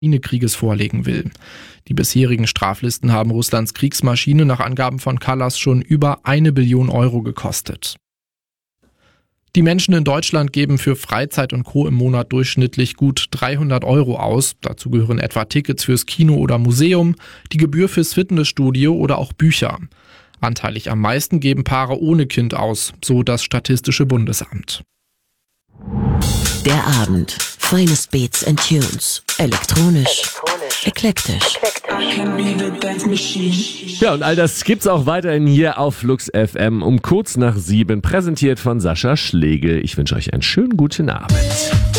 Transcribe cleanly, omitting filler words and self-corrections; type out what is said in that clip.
Ukraine-Krieges vorlegen will. Die bisherigen Straflisten haben Russlands Kriegsmaschine nach Angaben von Kallas schon über 1 Billion Euro gekostet. Die Menschen in Deutschland geben für Freizeit und Co. im Monat durchschnittlich gut 300 Euro aus. Dazu gehören etwa Tickets fürs Kino oder Museum, die Gebühr fürs Fitnessstudio oder auch Bücher. Anteilig am meisten geben Paare ohne Kind aus, so das Statistische Bundesamt. Der Abend. Finest Beats and Tunes. Elektronisch. Eklektisch. Ja, und all das gibt's auch weiterhin hier auf Flux FM um kurz nach 7, präsentiert von Sascha Schlegel. Ich wünsche euch einen schönen guten Abend.